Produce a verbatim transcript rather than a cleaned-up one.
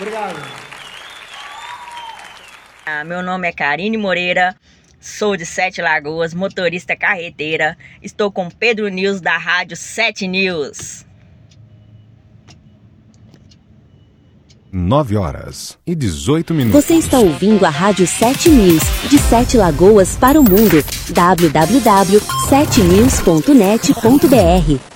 Obrigado. Ah, meu nome é Karine Moreira, sou de Sete Lagoas, motorista carreteira. Estou com Pedro News da Rádio Sete News. nove horas e dezoito minutos. Você está ouvindo a Rádio Sete News, de Sete Lagoas para o mundo. w w w ponto sete news ponto net ponto b r